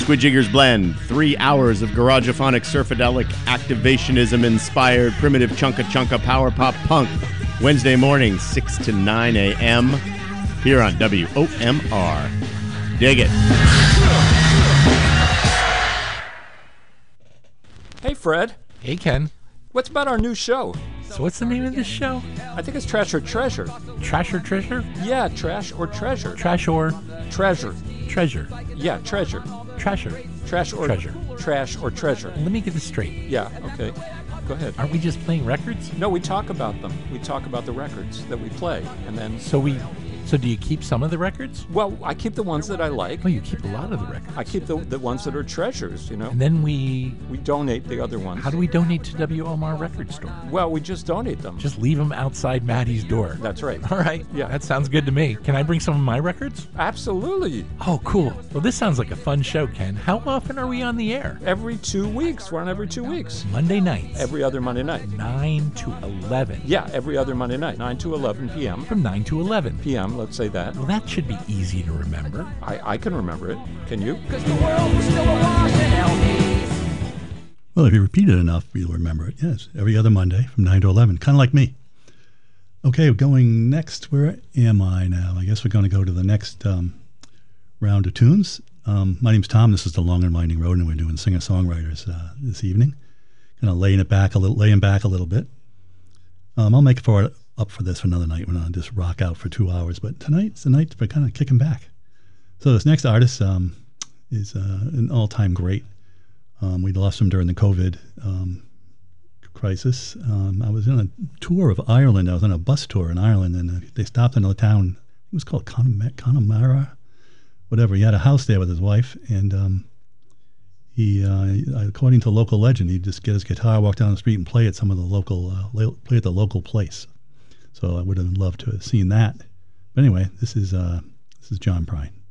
Squidjiggers Blend, 3 hours of garageophonic surfadelic activationism-inspired primitive chunka power pop punk. Wednesday morning, 6 to 9 a.m. here on WOMR. Dig it. Hey, Fred. Hey, Ken. What's about our new show? So what's the name of this show? I think it's Trash or Treasure. Trash or Treasure? Yeah, Trash or Treasure. Trash or? Treasure. Treasure. Yeah, Treasure. Treasure. Trash or Treasure. Trash or Treasure. Let me get this straight. Yeah, okay. Go ahead. Aren't we just playing records? No, we talk about them. We talk about the records that we play, and then... So do you keep some of the records? Well, I keep the ones that I like. Oh, you keep a lot of the records. I keep the ones that are treasures, you know. And then we donate the other ones. How do we donate to WOMR Record Store? Well, we just donate them. Just leave them outside Maddie's door. That's right. All right. Yeah. That sounds good to me. Can I bring some of my records? Absolutely. Oh, cool. Well, this sounds like a fun show, Ken. How often are we on the air? Every 2 weeks. We're on every 2 weeks. Monday nights. Every other Monday night. 9 to 11. Yeah, every other Monday night. 9 to 11 p.m. From 9 to 11 p.m., let's say that. Well, that should be easy to remember. I can remember it. Can you? Well, if you repeat it enough, you'll remember it. Yes, every other Monday from 9 to 11, kind of like me. Okay, going next. Where am I now? I guess we're going to go to the next round of tunes. My name's Tom. This is the Long and Winding Road, and we're doing singer-songwriters this evening. Kind of laying back a little bit. I'll make up for this for another night when I'll just rock out for 2 hours. But tonight's the night for kind of kicking back. So this next artist is an all-time great. We lost him during the COVID crisis. I was in a tour of Ireland. I was on a bus tour in Ireland, and they stopped in a town. It was called Connemara, whatever. He had a house there with his wife, and he, according to local legend, he'd just get his guitar, walk down the street, and play at some of the local place. So I would have loved to have seen that. But anyway, this is John Prine.